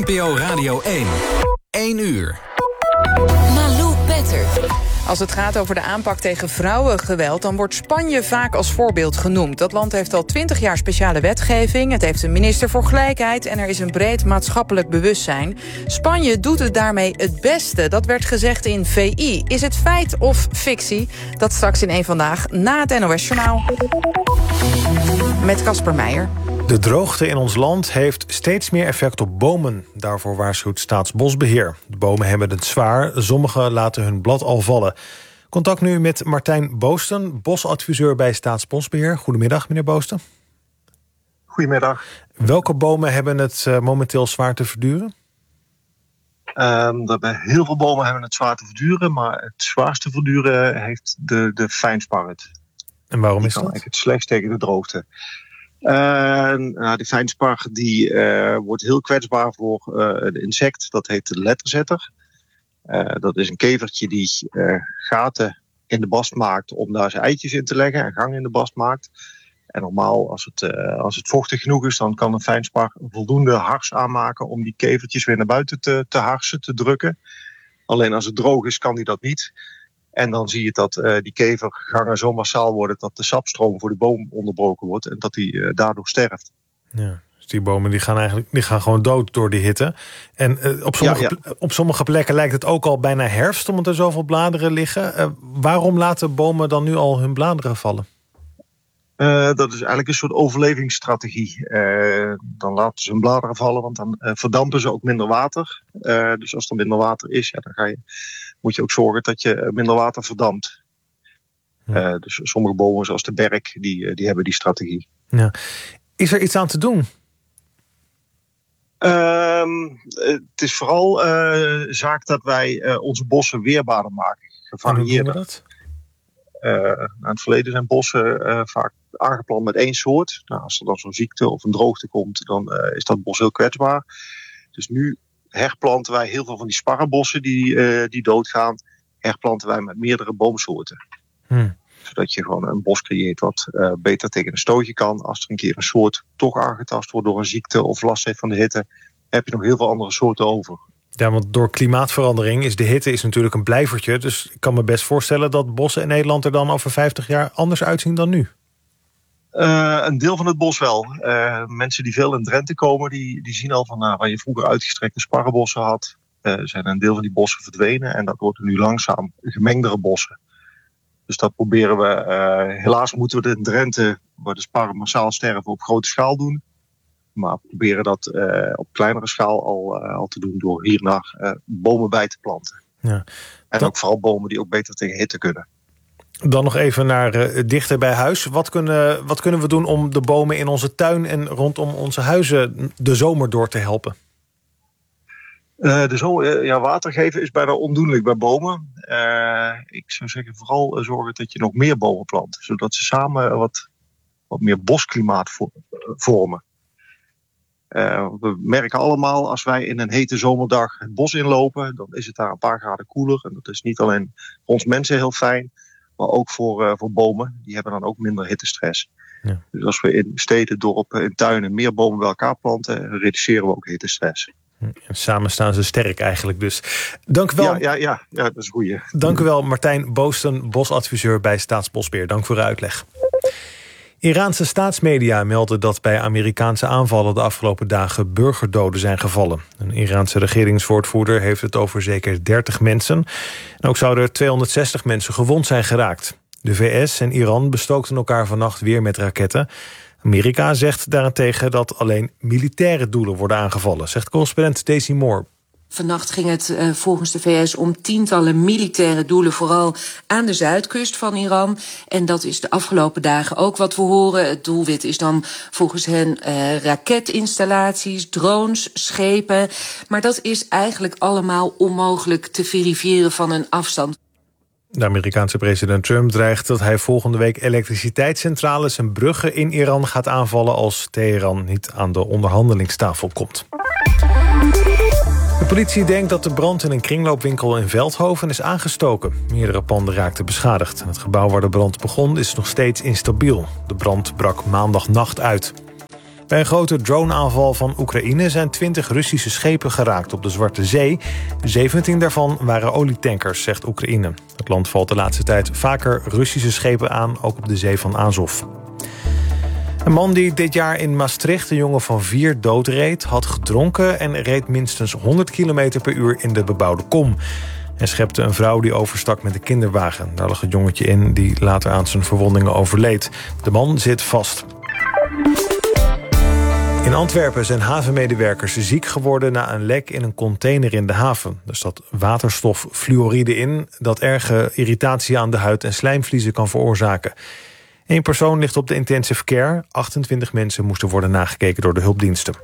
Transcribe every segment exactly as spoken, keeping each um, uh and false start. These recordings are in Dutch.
N P O Radio één. één uur. Malou Petter. Als het gaat over de aanpak tegen vrouwengeweld, dan wordt Spanje vaak als voorbeeld genoemd. Dat land heeft al twintig jaar speciale wetgeving. Het heeft een minister voor gelijkheid en er is een breed maatschappelijk bewustzijn. Spanje doet het daarmee het beste. Dat werd gezegd in V I. Is het feit of fictie? Dat straks in één Vandaag na het N O S-journaal. Met Casper Meijer. De droogte in ons land heeft steeds meer effect op bomen. Daarvoor waarschuwt Staatsbosbeheer. De bomen hebben het zwaar, sommigen laten hun blad al vallen. Contact nu met Martijn Boosten, bosadviseur bij Staatsbosbeheer. Goedemiddag, meneer Boosten. Goedemiddag. Welke bomen hebben het uh, momenteel zwaar te verduren? Um, dat bij heel veel bomen hebben het zwaar te verduren, maar het zwaarste verduren heeft de, de fijnsparret. En waarom die is dat? kan eigenlijk het slechtst tegen de droogte. Uh, nou, die fijnspar die, uh, wordt heel kwetsbaar voor uh, een insect. Dat heet de letterzetter. Uh, dat is een kevertje die uh, gaten in de bast maakt om daar zijn eitjes in te leggen en gang in de bast maakt. En normaal, als het, uh, als het vochtig genoeg is, dan kan een fijnspar voldoende hars aanmaken om die kevertjes weer naar buiten te, te harsen, te drukken. Alleen als het droog is, kan die dat niet. En dan zie je dat uh, die kevergangen zo massaal worden dat de sapstroom voor de boom onderbroken wordt en dat die uh, daardoor sterft. Ja, dus die bomen die gaan eigenlijk die gaan gewoon dood door de hitte. En uh, op, sommige, ja, ja. op sommige plekken lijkt het ook al bijna herfst omdat er zoveel bladeren liggen. Uh, waarom laten bomen dan nu al hun bladeren vallen? Uh, dat is eigenlijk een soort overlevingsstrategie. Uh, dan laten ze hun bladeren vallen, want dan uh, verdampen ze ook minder water. Uh, dus als er minder water is, ja, dan ga je, moet je ook zorgen dat je minder water verdampt. Ja. Uh, dus sommige bomen, zoals de berk, die, die hebben die strategie. Ja. Is er iets aan te doen? Uh, het is vooral uh, zaak dat wij uh, onze bossen weerbaarder maken. Gevarieerder. Hoe doen we dat? Uh, in het verleden zijn bossen uh, vaak aangeplant met één soort. Nou, als er dan zo'n ziekte of een droogte komt, dan uh, is dat bos heel kwetsbaar. Dus nu herplanten wij heel veel van die sparrenbossen die, uh, die doodgaan, herplanten wij met meerdere boomsoorten. Hmm. Zodat je gewoon een bos creëert wat uh, beter tegen een stootje kan. Als er een keer een soort toch aangetast wordt door een ziekte of last heeft van de hitte, heb je nog heel veel andere soorten over. Ja, want door klimaatverandering is de hitte is natuurlijk een blijvertje. Dus ik kan me best voorstellen dat bossen in Nederland er dan over vijftig jaar anders uitzien dan nu. Uh, een deel van het bos wel. Uh, mensen die veel in Drenthe komen, die, die zien al van nou, waar je vroeger uitgestrekte sparrenbossen had, uh, zijn een deel van die bossen verdwenen. En dat worden nu langzaam gemengdere bossen. Dus dat proberen we. Uh, helaas moeten we het in Drenthe, waar de sparren massaal sterven, op grote schaal doen. Maar we proberen dat uh, op kleinere schaal al, uh, al te doen door hier naar uh, bomen bij te planten. Ja. En dan ook vooral bomen die ook beter tegen hitte kunnen. Dan nog even naar uh, dichter bij huis. Wat kunnen, wat kunnen we doen om de bomen in onze tuin en rondom onze huizen de zomer door te helpen? Uh, de zomer, uh, ja, water geven is bijna ondoenlijk bij bomen. Uh, ik zou zeggen vooral uh, zorgen dat je nog meer bomen plant. Zodat ze samen uh, wat, wat meer bosklimaat vo- uh, vormen. Uh, we merken allemaal als wij in een hete zomerdag het bos inlopen, dan is het daar een paar graden koeler. En dat is niet alleen voor ons mensen heel fijn, maar ook voor, uh, voor bomen. Die hebben dan ook minder hittestress. Ja. Dus als we in steden, dorpen, in tuinen meer bomen bij elkaar planten, reduceren we ook hittestress. Samen staan ze sterk eigenlijk dus. Dank u wel. Ja, ja, ja, ja, dat is een goeie. Dank u wel, Martijn Boosten, bosadviseur bij Staatsbosbeheer. Dank voor uw uitleg. Iraanse staatsmedia melden dat bij Amerikaanse aanvallen de afgelopen dagen burgerdoden zijn gevallen. Een Iraanse regeringswoordvoerder heeft het over zeker dertig mensen. En ook zouden er tweehonderdzestig mensen gewond zijn geraakt. De V S en Iran bestookten elkaar vannacht weer met raketten. Amerika zegt daarentegen dat alleen militaire doelen worden aangevallen, zegt correspondent Daisy Moore. Vannacht ging het uh, volgens de V S om tientallen militaire doelen, vooral aan de zuidkust van Iran. En dat is de afgelopen dagen ook wat we horen. Het doelwit is dan volgens hen uh, raketinstallaties, drones, schepen. Maar dat is eigenlijk allemaal onmogelijk te verifiëren van een afstand. De Amerikaanse president Trump dreigt dat hij volgende week elektriciteitscentrales en bruggen in Iran gaat aanvallen als Teheran niet aan de onderhandelingstafel komt. De politie denkt dat de brand in een kringloopwinkel in Veldhoven is aangestoken. Meerdere panden raakten beschadigd. Het gebouw waar de brand begon is nog steeds instabiel. De brand brak maandagnacht uit. Bij Bij een grote droneaanval van Oekraïne zijn twintig Russische schepen geraakt op de Zwarte Zee. zeventien daarvan waren olietankers, zegt Oekraïne. Het land valt de laatste tijd vaker Russische schepen aan, ook op de zee van Azov. Een man die dit jaar in Maastricht een jongen van vier doodreed, had gedronken en reed minstens honderd kilometer per uur in de bebouwde kom. En schepte een vrouw die overstak met een kinderwagen. Daar lag het jongetje in die later aan zijn verwondingen overleed. De man zit vast. In Antwerpen zijn havenmedewerkers ziek geworden na een lek in een container in de haven. Er zat waterstoffluoride in dat erge irritatie aan de huid en slijmvliezen kan veroorzaken. Eén persoon ligt op de intensive care. achtentwintig mensen moesten worden nagekeken door de hulpdiensten.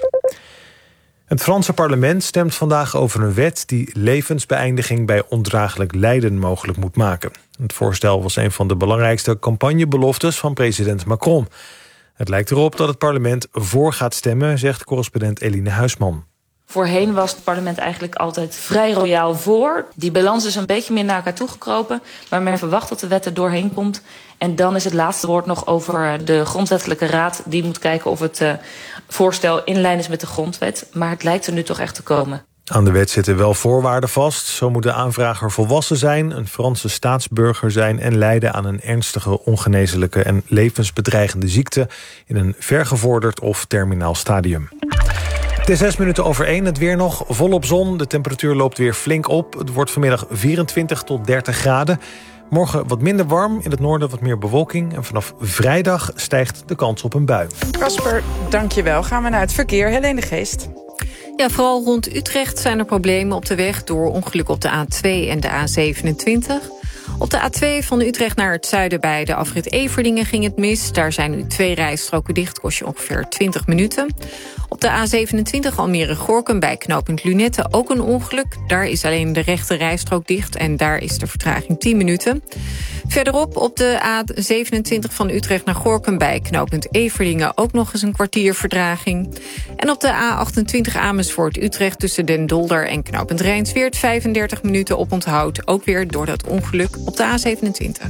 Het Franse parlement stemt vandaag over een wet die levensbeëindiging bij ondraaglijk lijden mogelijk moet maken. Het voorstel was een van de belangrijkste campagnebeloftes van president Macron. Het lijkt erop dat het parlement voor gaat stemmen, zegt correspondent Eline Huisman. Voorheen was het parlement eigenlijk altijd vrij royaal voor. Die balans is een beetje meer naar elkaar toegekropen, maar men verwacht dat de wet er doorheen komt. En dan is het laatste woord nog over de grondwettelijke raad. Die moet kijken of het uh, voorstel in lijn is met de grondwet. Maar het lijkt er nu toch echt te komen. Aan de wet zitten wel voorwaarden vast. Zo moet de aanvrager volwassen zijn, een Franse staatsburger zijn en lijden aan een ernstige, ongeneeslijke en levensbedreigende ziekte in een vergevorderd of terminaal stadium. Het is zes minuten over één, het weer nog volop zon. De temperatuur loopt weer flink op. Het wordt vanmiddag vierentwintig tot dertig graden. Morgen wat minder warm, in het noorden wat meer bewolking. En vanaf vrijdag stijgt de kans op een bui. Casper, dank je wel. Gaan we naar het verkeer. Helene de Geest. Ja, vooral rond Utrecht zijn er problemen op de weg door ongeluk op de A twee en de A zevenentwintig. Op de A twee van Utrecht naar het zuiden bij de afrit Everdingen ging het mis. Daar zijn nu twee rijstroken dicht, kost je ongeveer twintig minuten. Op de A zevenentwintig Almere-Gorkum bij knooppunt Lunette ook een ongeluk. Daar is alleen de rechte rijstrook dicht en daar is de vertraging tien minuten. Verderop op de A zevenentwintig van Utrecht naar Gorkum bij knooppunt Everdingen ook nog eens een kwartier vertraging. En op de A achtentwintig Amersfoort-Utrecht tussen Den Dolder en knooppunt Rijnsweert vijfendertig minuten op onthoud. Ook weer door dat ongeluk op de A zevenentwintig.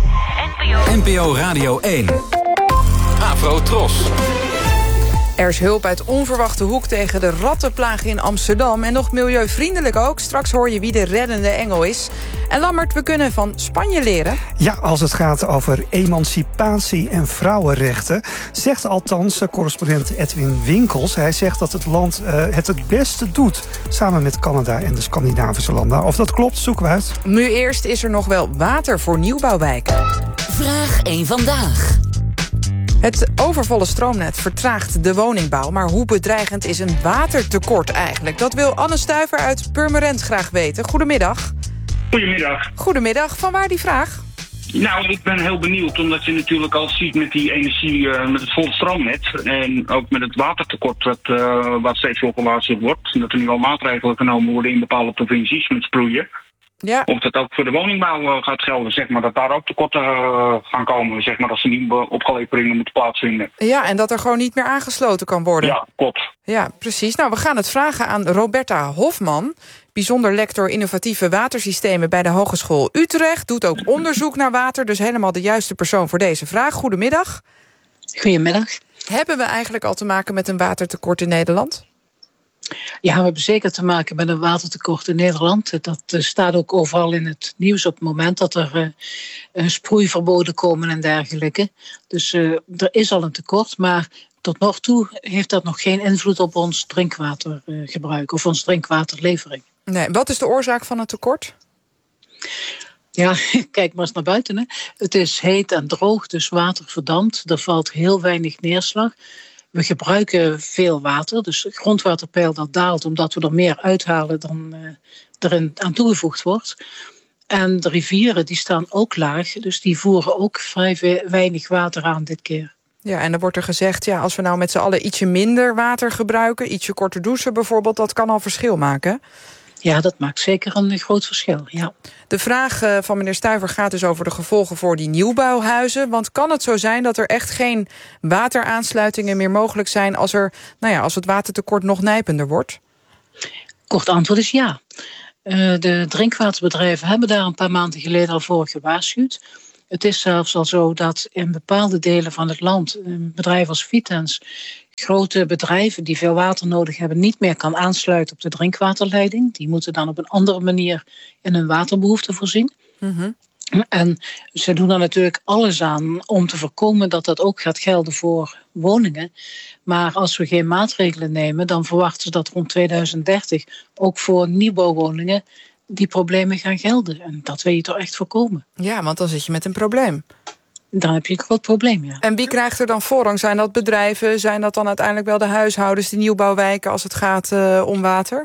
N P O Radio één. Afro Tros. Er is hulp uit onverwachte hoek tegen de rattenplaag in Amsterdam. En nog milieuvriendelijk ook. Straks hoor je wie de reddende engel is. En Lammert, we kunnen van Spanje leren. Ja, als het gaat over emancipatie en vrouwenrechten, zegt althans correspondent Edwin Winkels. Hij zegt dat het land uh, het het beste doet, samen met Canada en de Scandinavische landen. Of dat klopt, zoeken we uit. Nu eerst is er nog wel water voor nieuwbouwwijken. Vraag één vandaag. Het overvolle stroomnet vertraagt de woningbouw. Maar hoe bedreigend is een watertekort eigenlijk? Dat wil Anne Stuiver uit Purmerend graag weten. Goedemiddag. Goedemiddag. Goedemiddag. Vanwaar die vraag? Nou, ik ben heel benieuwd, omdat je natuurlijk al ziet met die energie, uh, met het volle stroomnet en ook met het watertekort dat, uh, wat steeds opgewassen wordt. Dat er nu al maatregelen genomen worden in bepaalde provincies met sproeien. Ja. Of dat ook voor de woningbouw uh, gaat gelden, zeg maar, dat daar ook tekorten uh, gaan komen, zeg maar, als er nieuwe opgeleveringen moeten plaatsvinden. Ja, en dat er gewoon niet meer aangesloten kan worden. Ja, klopt. Ja, precies. Nou, we gaan het vragen aan Roberta Hofman, bijzonder lector innovatieve watersystemen bij de Hogeschool Utrecht. Doet ook onderzoek naar water, dus helemaal de juiste persoon voor deze vraag. Goedemiddag. Goedemiddag. Hebben we eigenlijk al te maken met een watertekort in Nederland? Ja, we hebben zeker te maken met een watertekort in Nederland. Dat uh, staat ook overal in het nieuws op het moment dat er uh, uh, sproeiverboden komen en dergelijke. Dus uh, er is al een tekort, maar tot nog toe heeft dat nog geen invloed op ons drinkwatergebruik uh, of ons drinkwaterlevering. Nee, wat is de oorzaak van het tekort? Ja, kijk maar eens naar buiten. Hè. Het is heet en droog, dus water verdampt. Er valt heel weinig neerslag. We gebruiken veel water, dus het grondwaterpeil dat daalt omdat we er meer uithalen dan uh, erin aan toegevoegd wordt. En de rivieren die staan ook laag, dus die voeren ook vrij weinig water aan dit keer. Ja, en dan wordt er gezegd, ja, als we nou met z'n allen ietsje minder water gebruiken, ietsje korter douchen bijvoorbeeld, dat kan al verschil maken. Ja, dat maakt zeker een groot verschil, ja. De vraag uh, van meneer Stuiver gaat dus over de gevolgen voor die nieuwbouwhuizen. Want kan het zo zijn dat er echt geen wateraansluitingen meer mogelijk zijn als, er, nou ja, als het watertekort nog nijpender wordt? Kort antwoord is ja. Uh, de drinkwaterbedrijven hebben daar een paar maanden geleden al voor gewaarschuwd. Het is zelfs al zo dat in bepaalde delen van het land, een bedrijf als Vitens grote bedrijven die veel water nodig hebben niet meer kan aansluiten op de drinkwaterleiding. Die moeten dan op een andere manier in hun waterbehoefte voorzien. Mm-hmm. En ze doen er natuurlijk alles aan om te voorkomen dat dat ook gaat gelden voor woningen. Maar als we geen maatregelen nemen, dan verwachten ze dat rond tweeduizend dertig ook voor nieuwbouwwoningen die problemen gaan gelden. En dat wil je toch echt voorkomen. Ja, want dan zit je met een probleem. Dan heb je een groot probleem, ja. En wie krijgt er dan voorrang? Zijn dat bedrijven? Zijn dat dan uiteindelijk wel de huishoudens, die nieuwbouwwijken als het gaat uh, om water?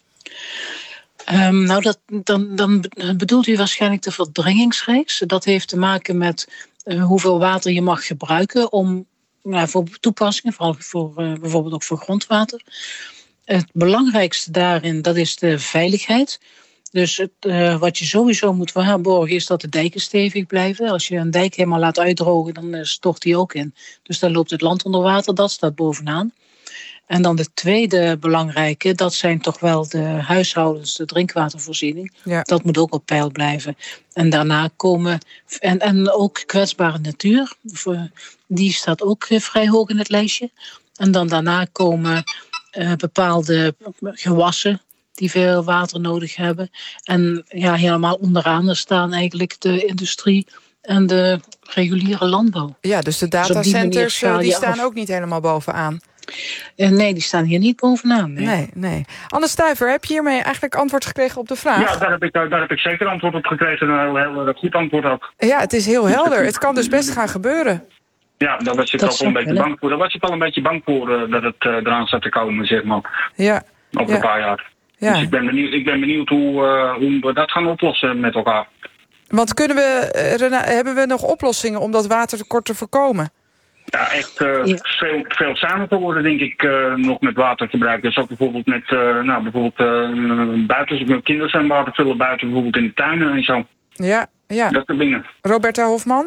Um, nou, dat, dan, dan bedoelt u waarschijnlijk de verdringingsreeks. Dat heeft te maken met uh, hoeveel water je mag gebruiken om, nou, voor toepassingen, vooral voor, uh, bijvoorbeeld ook voor grondwater. Het belangrijkste daarin, dat is de veiligheid. Dus het, uh, wat je sowieso moet waarborgen is dat de dijken stevig blijven. Als je een dijk helemaal laat uitdrogen, dan uh, stort die ook in. Dus dan loopt het land onder water, dat staat bovenaan. En dan de tweede belangrijke, dat zijn toch wel de huishoudens, de drinkwatervoorziening. Ja. Dat moet ook op peil blijven. En daarna komen, en, en ook kwetsbare natuur, die staat ook vrij hoog in het lijstje. En dan daarna komen uh, bepaalde gewassen die veel water nodig hebben. En ja, helemaal onderaan staan eigenlijk de industrie en de reguliere landbouw. Ja, dus de Dus datacenters die, die staan af. ook niet helemaal bovenaan. Uh, nee, die staan hier niet bovenaan. Nee, nee. nee. Anne Stuyver, heb je hiermee eigenlijk antwoord gekregen op de vraag? Ja, daar heb ik, daar heb ik zeker antwoord op gekregen. Een heel, heel goed antwoord ook. Ja, het is heel helder. Het kan dus best gaan gebeuren. Ja, daar was ik Dat al een beetje wel, bang voor. Daar was ik al een beetje bang voor uh, dat het uh, eraan zat te komen, zeg maar. Ja. Over ja. een paar jaar. Ja. Dus ik ben benieuwd, ik ben benieuwd hoe, uh, hoe we dat gaan oplossen met elkaar. Want kunnen we, uh, Rena, hebben we nog oplossingen om dat watertekort te voorkomen? Ja, echt uh, ja. veel, veel samen te worden, denk ik, uh, nog met watergebruik. Dus ook bijvoorbeeld met, uh, nou, bijvoorbeeld uh, buiten, kinderen zijn water vullen buiten, bijvoorbeeld in de tuinen en zo. Ja, ja. Dat soort dingen. Roberta Hofman?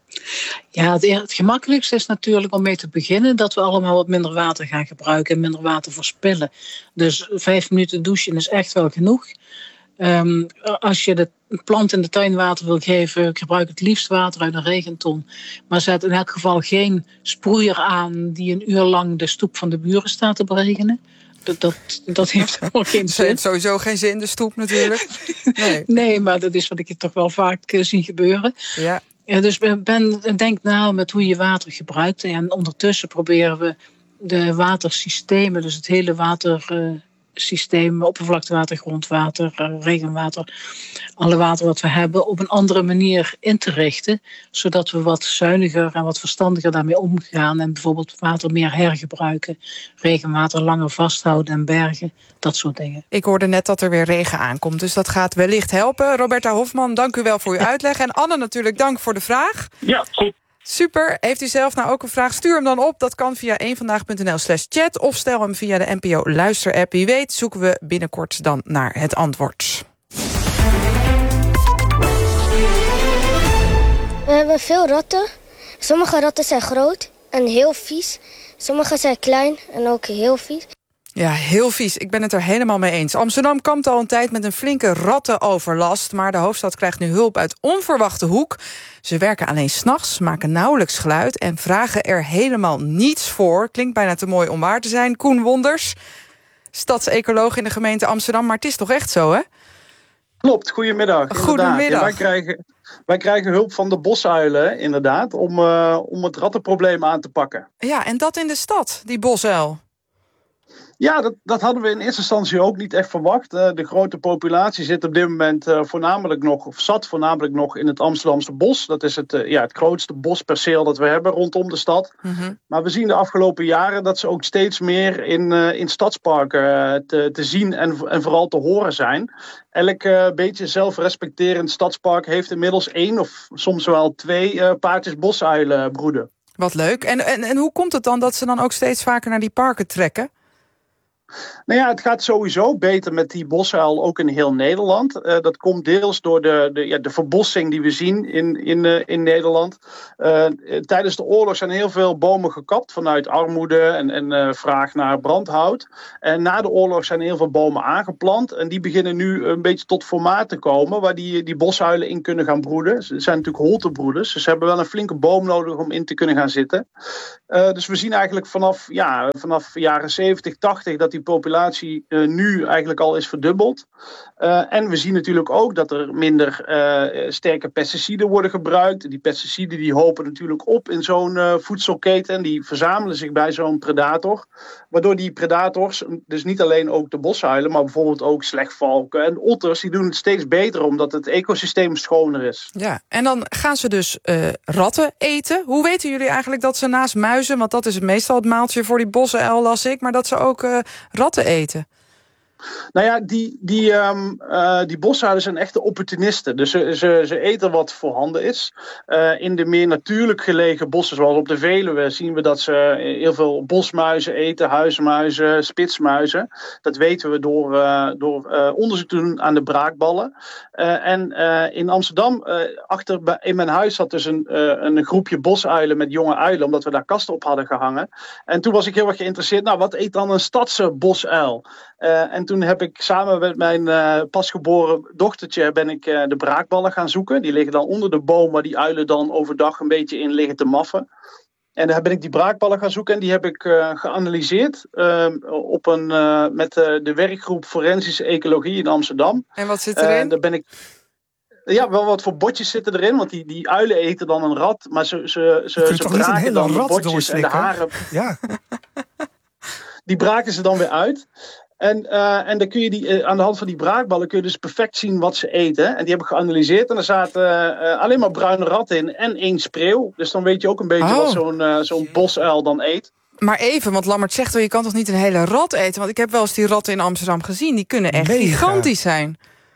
Ja, het, het gemakkelijkste is natuurlijk om mee te beginnen dat we allemaal wat minder water gaan gebruiken en minder water verspillen. Dus vijf minuten douchen is echt wel genoeg. Um, als je de plant in de tuin water wil geven, gebruik het liefst water uit een regenton. Maar zet in elk geval geen sproeier aan die een uur lang de stoep van de buren staat te beregenen. Dat, dat, dat heeft helemaal geen zin. Het heeft sowieso geen zin, de stoep natuurlijk. Nee, nee, maar dat is wat ik toch wel vaak uh, zie gebeuren. Ja. Ja, dus ben, denk na met hoe je water gebruikt. En ondertussen proberen we de watersystemen, dus het hele watersysteem, oppervlaktewater, grondwater, regenwater, alle water wat we hebben, op een andere manier in te richten. Zodat we wat zuiniger en wat verstandiger daarmee omgaan. En bijvoorbeeld water meer hergebruiken, regenwater langer vasthouden en bergen. Dat soort dingen. Ik hoorde net dat er weer regen aankomt, dus dat gaat wellicht helpen. Roberta Hofman, dank u wel voor uw uitleg. En Anne natuurlijk, dank voor de vraag. Ja, goed. Super. Heeft u zelf nou ook een vraag? Stuur hem dan op. Dat kan via eenvandaag.nl slash chat of stel hem via de N P O luisterapp. Wie weet zoeken we binnenkort dan naar het antwoord. We hebben veel ratten. Sommige ratten zijn groot en heel vies. Sommige zijn klein en ook heel vies. Ja, heel vies. Ik ben het er helemaal mee eens. Amsterdam kampt al een tijd met een flinke rattenoverlast, maar de hoofdstad krijgt nu hulp uit onverwachte hoek. Ze werken alleen 's nachts, maken nauwelijks geluid en vragen er helemaal niets voor. Klinkt bijna te mooi om waar te zijn. Koen Wonders, stadsecoloog in de gemeente Amsterdam, maar het is toch echt zo, hè? Klopt, goedemiddag. Goedemiddag. Ja, wij, krijgen, wij krijgen hulp van de bosuilen, inderdaad, om, uh, om het rattenprobleem aan te pakken. Ja, en dat in de stad, die bosuil. Ja, dat, dat hadden we in eerste instantie ook niet echt verwacht. Uh, de grote populatie zit op dit moment uh, voornamelijk nog, of zat voornamelijk nog in het Amsterdamse bos. Dat is het, uh, ja, het grootste bosperceel dat we hebben rondom de stad. Mm-hmm. Maar we zien de afgelopen jaren dat ze ook steeds meer in, uh, in stadsparken uh, te, te zien en, en vooral te horen zijn. Elk uh, beetje zelfrespecterend stadspark heeft inmiddels één of soms wel twee uh, paardjes bosuilen broeden. Wat leuk. En, en, en hoe komt het dan dat ze dan ook steeds vaker naar die parken trekken? Nou ja, het gaat sowieso beter met die bosuil ook in heel Nederland. Uh, dat komt deels door de, de, ja, de verbossing die we zien in, in, uh, in Nederland. Uh, tijdens de oorlog zijn heel veel bomen gekapt vanuit armoede en, en uh, vraag naar brandhout. En na de oorlog zijn heel veel bomen aangeplant. En die beginnen nu een beetje tot formaat te komen waar die, die bosuilen in kunnen gaan broeden. Ze zijn natuurlijk holtebroeders, dus ze hebben wel een flinke boom nodig om in te kunnen gaan zitten. Uh, dus we zien eigenlijk vanaf, ja, vanaf jaren zeventig, tachtig dat die populatie uh, nu eigenlijk al is verdubbeld. Uh, en we zien natuurlijk ook dat er minder uh, sterke pesticiden worden gebruikt. Die pesticiden die hopen natuurlijk op in zo'n uh, voedselketen. Die verzamelen zich bij zo'n predator. Waardoor die predators, dus niet alleen ook de bosuilen, maar bijvoorbeeld ook slechtvalken en otters, die doen het steeds beter omdat het ecosysteem schoner is. Ja, en dan gaan ze dus uh, ratten eten. Hoe weten jullie eigenlijk dat ze naast muizen, want dat is het meestal het maaltje voor die bosuil, las ik, maar dat ze ook uh, ratten eten? Nou ja, die, die, um, uh, die bosuilen zijn echte opportunisten. Dus ze, ze, ze eten wat voorhanden is. Uh, in de meer natuurlijk gelegen bossen, zoals op de Veluwe, zien we dat ze heel veel bosmuizen eten, huismuizen, spitsmuizen. Dat weten we door, uh, door uh, onderzoek te doen aan de braakballen. Uh, en uh, in Amsterdam, uh, achter bij, in mijn huis zat dus een, uh, een groepje bosuilen met jonge uilen, omdat we daar kasten op hadden gehangen. En toen was ik heel erg geïnteresseerd, nou, wat eet dan een stadse bosuil? Uh, en toen heb ik samen met mijn uh, pasgeboren dochtertje ben ik, uh, de braakballen gaan zoeken. Die liggen dan onder de boom waar die uilen dan overdag een beetje in liggen te maffen. En daar ben ik die braakballen gaan zoeken en die heb ik uh, geanalyseerd uh, op een, uh, met uh, de werkgroep Forensische Ecologie in Amsterdam. En wat zit erin? Uh, daar ben ik... Ja, wel wat voor botjes zitten erin, want die, die uilen eten dan een rat, maar ze, ze, ze, ze braken dan de botjes en de haren. Ja. Die braken ze dan weer uit. En, uh, en dan kun je die, uh, aan de hand van die braakballen kun je dus perfect zien wat ze eten. En die heb ik geanalyseerd. En er zaten uh, alleen maar bruine ratten in en één spreeuw. Dus dan weet je ook een beetje oh. wat zo'n uh, zo'n bosuil dan eet. Maar even, want Lammert zegt wel, je kan toch niet een hele rat eten? Want ik heb wel eens die ratten in Amsterdam gezien. Die kunnen echt Mega. gigantisch zijn.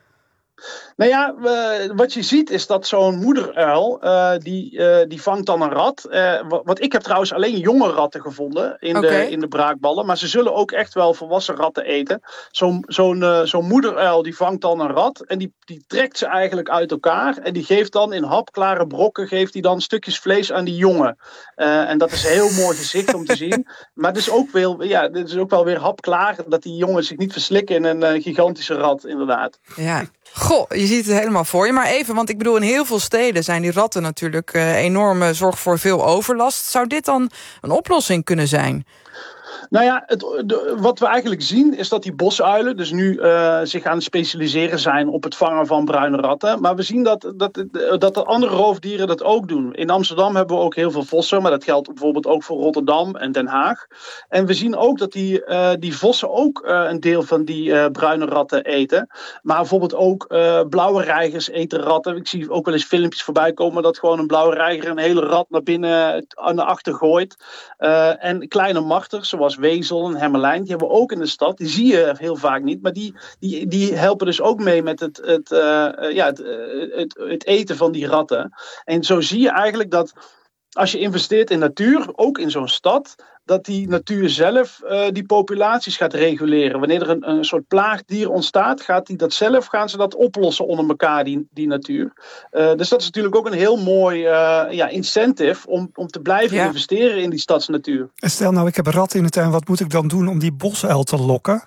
Nou ja, uh, wat je ziet is dat zo'n moederuil, uh, die, uh, die vangt dan een rat. Uh, wat, wat ik heb trouwens alleen jonge ratten gevonden in, okay. de, in de braakballen. Maar ze zullen ook echt wel volwassen ratten eten. Zo'n zo'n uh, zo'n moederuil die vangt dan een rat en die, die trekt ze eigenlijk uit elkaar. En die geeft dan in hapklare brokken geeft die dan stukjes vlees aan die jongen. Uh, en dat is een heel mooi gezicht om te zien. Maar het is ook wel, ja, het is ook wel weer hapklaar dat die jongen zich niet verslikken in een uh, gigantische rat, inderdaad. Ja. Goh, je ziet het helemaal voor je. Maar even, want ik bedoel, in heel veel steden zijn die ratten natuurlijk uh, enorme zorg voor veel overlast. Zou dit dan een oplossing kunnen zijn? Nou ja, het, de, wat we eigenlijk zien is dat die bosuilen dus nu uh, zich aan het specialiseren zijn op het vangen van bruine ratten. Maar we zien dat, dat, dat de andere roofdieren dat ook doen. In Amsterdam hebben we ook heel veel vossen, maar dat geldt bijvoorbeeld ook voor Rotterdam en Den Haag. En we zien ook dat die, uh, die vossen ook uh, een deel van die uh, bruine ratten eten. Maar bijvoorbeeld ook uh, blauwe reigers eten ratten. Ik zie ook wel eens filmpjes voorbij komen dat gewoon een blauwe reiger een hele rat naar binnen aan de achter gooit. Uh, en kleine marters, zoals wezel en hermelijn, die hebben we ook in de stad. Die zie je heel vaak niet, maar die, die, die helpen dus ook mee met het, het, uh, ja, het, het, het eten van die ratten. En zo zie je eigenlijk dat als je investeert in natuur, ook in zo'n stad, dat die natuur zelf uh, die populaties gaat reguleren. Wanneer er een, een soort plaagdier ontstaat, gaat die dat zelf, gaan ze dat oplossen onder elkaar, die, die natuur. Uh, dus dat is natuurlijk ook een heel mooi uh, ja, incentive om, om te blijven ja. investeren in die stadsnatuur. En stel nou, ik heb een rat in de tuin, wat moet ik dan doen om die bosuil te lokken?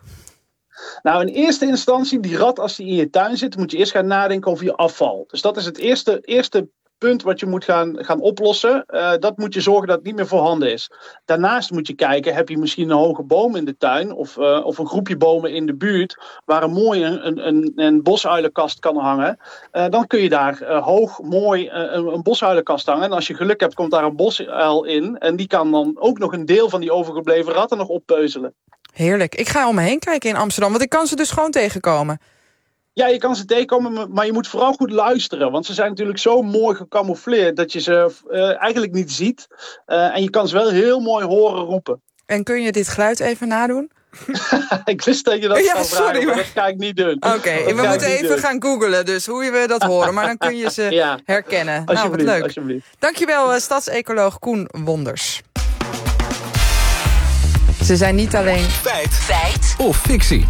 Nou, in eerste instantie, die rat als die in je tuin zit, moet je eerst gaan nadenken over je afval. Dus dat is het eerste, eerste punt wat je moet gaan, gaan oplossen. Uh, dat moet je zorgen dat het niet meer voorhanden is. Daarnaast moet je kijken, heb je misschien een hoge boom in de tuin of, uh, of een groepje bomen in de buurt waar een mooie een, een, een bosuilenkast kan hangen. Uh, dan kun je daar uh, hoog mooi uh, een, een bosuilenkast hangen. En als je geluk hebt, komt daar een bosuil in. En die kan dan ook nog een deel van die overgebleven ratten nog oppeuzelen. Heerlijk. Ik ga om me heen kijken in Amsterdam, want ik kan ze dus gewoon tegenkomen. Ja, je kan ze tegenkomen, maar je moet vooral goed luisteren. Want ze zijn natuurlijk zo mooi gecamoufleerd dat je ze uh, eigenlijk niet ziet. Uh, en je kan ze wel heel mooi horen roepen. En kun je dit geluid even nadoen? Ik wist dat je dat ja, zou sorry, vragen, maar maar dat ga ik niet doen. Oké, okay, we moeten even doen. gaan googlen dus hoe we dat horen. Maar dan kun je ze ja. herkennen. Nou, wat leuk. Alsjeblieft. Dankjewel, stadsecoloog Koen Wonders. Ze zijn niet alleen... Feit. Feit. Of fictie.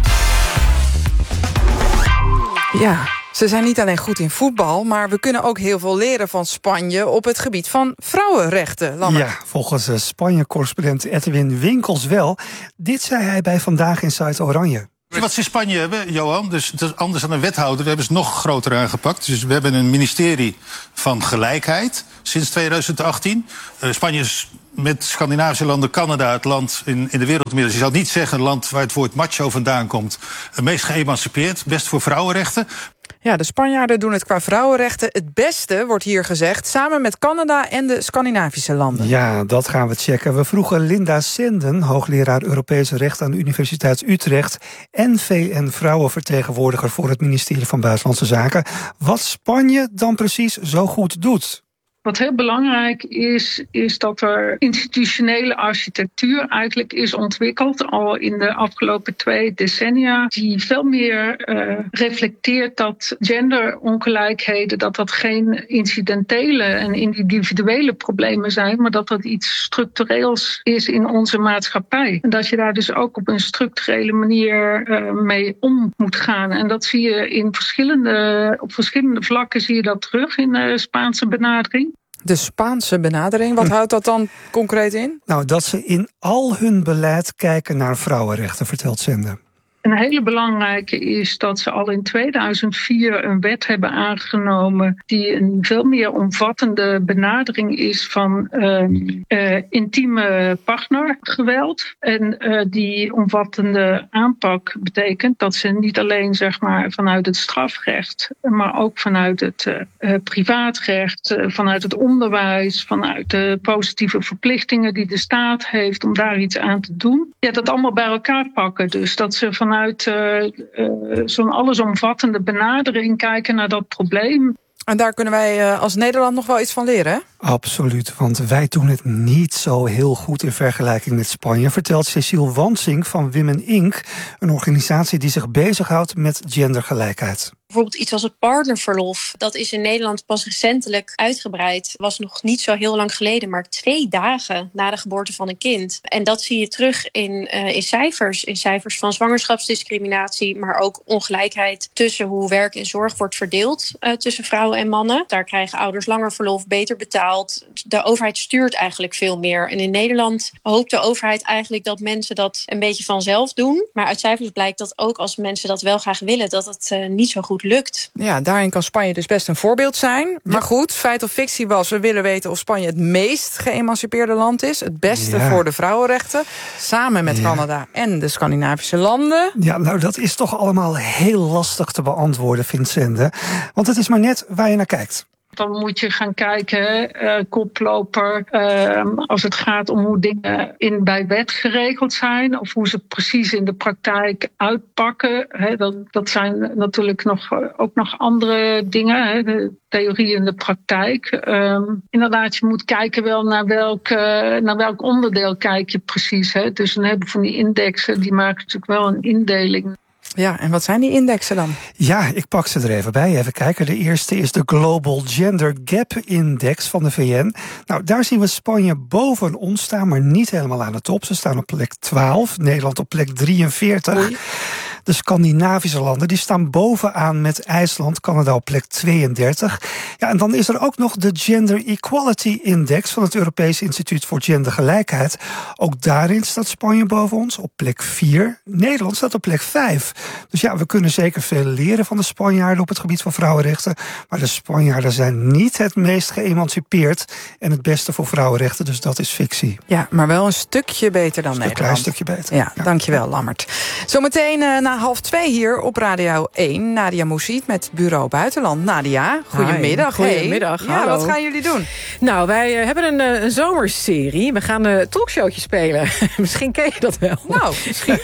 Ja, ze zijn niet alleen goed in voetbal, maar we kunnen ook heel veel leren van Spanje op het gebied van vrouwenrechten. Lammert. Ja, volgens Spanje-correspondent Edwin Winkels wel. Dit zei hij bij Vandaag in Zuid Oranje. Wat ze in Spanje hebben, Johan, dus het is anders dan een wethouder, daar hebben ze nog groter aangepakt. Dus we hebben een ministerie van gelijkheid sinds tweeduizend achttien. Uh, Spanje is met Scandinavische landen, Canada, het land in, in de wereldmiddels. Je zou niet zeggen een land waar het woord macho vandaan komt. Het meest geëmancipeerd, best voor vrouwenrechten. Ja, de Spanjaarden doen het qua vrouwenrechten het beste, wordt hier gezegd, samen met Canada en de Scandinavische landen. Ja, dat gaan we checken. We vroegen Linda Senden, hoogleraar Europese Recht aan de Universiteit Utrecht en V N-vrouwenvertegenwoordiger voor het ministerie van Buitenlandse Zaken, wat Spanje dan precies zo goed doet. Wat heel belangrijk is, is dat er institutionele architectuur eigenlijk is ontwikkeld al in de afgelopen twee decennia, die veel meer uh, reflecteert dat genderongelijkheden, dat dat geen incidentele en individuele problemen zijn, maar dat dat iets structureels is in onze maatschappij. En dat je daar dus ook op een structurele manier uh, mee om moet gaan. En dat zie je in verschillende, op verschillende vlakken zie je dat terug in de Spaanse benadering. De Spaanse benadering, wat houdt dat dan concreet in? Nou, dat ze in al hun beleid kijken naar vrouwenrechten, vertelt Senden. Een hele belangrijke is dat ze al in tweeduizend vier een wet hebben aangenomen die een veel meer omvattende benadering is van uh, uh, intieme partnergeweld. En uh, die omvattende aanpak betekent dat ze niet alleen zeg maar, vanuit het strafrecht, maar ook vanuit het uh, privaatrecht, uh, vanuit het onderwijs, vanuit de positieve verplichtingen die de staat heeft om daar iets aan te doen, ja, dat allemaal bij elkaar pakken. Dus dat ze van vanuit uh, uh, zo'n allesomvattende benadering kijken naar dat probleem. En daar kunnen wij uh, als Nederland nog wel iets van leren, hè? Absoluut, want wij doen het niet zo heel goed in vergelijking met Spanje, vertelt Cecile Wansing van Women Incorporated, een organisatie die zich bezighoudt met gendergelijkheid. Bijvoorbeeld iets als het partnerverlof. Dat is in Nederland pas recentelijk uitgebreid. Was nog niet zo heel lang geleden, maar twee dagen na de geboorte van een kind. En dat zie je terug in, uh, in cijfers. In cijfers van zwangerschapsdiscriminatie, maar ook ongelijkheid tussen hoe werk en zorg wordt verdeeld uh, tussen vrouwen en mannen. Daar krijgen ouders langer verlof, beter betaald. De overheid stuurt eigenlijk veel meer. En in Nederland hoopt de overheid eigenlijk dat mensen dat een beetje vanzelf doen. Maar uit cijfers blijkt dat ook als mensen dat wel graag willen, dat het uh, niet zo goed lukt. Ja, daarin kan Spanje dus best een voorbeeld zijn. Maar goed, feit of fictie was, we willen weten of Spanje het meest geëmancipeerde land is. Het beste ja. voor de vrouwenrechten. Samen met ja. Canada en de Scandinavische landen. Ja, nou dat is toch allemaal heel lastig te beantwoorden, vindt Sende. Want het is maar net waar je naar kijkt. Dan moet je gaan kijken, uh, koploper, uh, als het gaat om hoe dingen in, bij wet geregeld zijn, of hoe ze precies in de praktijk uitpakken. He, dat, dat zijn natuurlijk nog, ook nog andere dingen, he, de theorie en de praktijk. Um, inderdaad, je moet kijken wel naar welk, uh, naar welk onderdeel kijk je precies. He. Dus een heleboel van die indexen, die maken natuurlijk wel een indeling. Ja, en wat zijn die indexen dan? Ja, ik pak ze er even bij. Even kijken. De eerste is de Global Gender Gap Index van de V N. Nou, daar zien we Spanje boven ons staan, maar niet helemaal aan de top. Ze staan op plek twaalf, Nederland op plek drieënveertig. Oei. De Scandinavische landen die staan bovenaan met IJsland, Canada op plek tweeëndertig. Ja, en dan is er ook nog de Gender Equality Index van het Europees Instituut voor Gendergelijkheid. Ook daarin staat Spanje boven ons op plek vier. Nederland staat op plek vijf. Dus ja, we kunnen zeker veel leren van de Spanjaarden op het gebied van vrouwenrechten. Maar de Spanjaarden zijn niet het meest geëmancipeerd en het beste voor vrouwenrechten. Dus dat is fictie. Ja, maar wel een stukje beter dan een Nederland. Een klein stukje beter. Ja, ja. Dankjewel, Lammert. Zometeen uh, na half twee hier op Radio één. Nadia Moussit met Bureau Buitenland. Nadia, goedemiddag. Hi, goedemiddag. Hey. Ja, wat gaan jullie doen? Nou, wij uh, hebben een, uh, een zomerserie. We gaan een uh, talkshowtje spelen. Misschien ken je dat wel. Nou, misschien.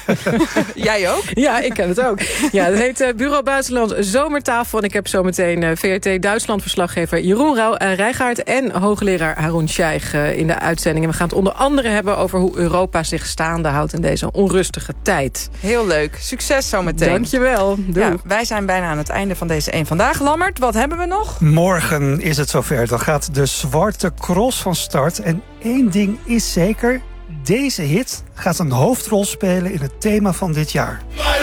Jij ook? Ja, ik ken het ook. Ja, het heet uh, Bureau Buitenland Zomertafel. En ik heb zometeen uh, V R T Duitsland-verslaggever Jeroen Rauw, uh, Rijgaard en hoogleraar Haroun Scheich uh, in de uitzending. En we gaan het onder andere hebben over hoe Europa zich staande houdt in deze onrustige tijd. Heel leuk. Succes zometeen. Dankjewel. Ja, wij zijn bijna aan het einde van deze één Vandaag. Lammert, wat hebben we nog? Morgen is het zover. Dan gaat de Zwarte Cross van start. En één ding is zeker, Deze hit gaat een hoofdrol spelen in het thema van dit jaar.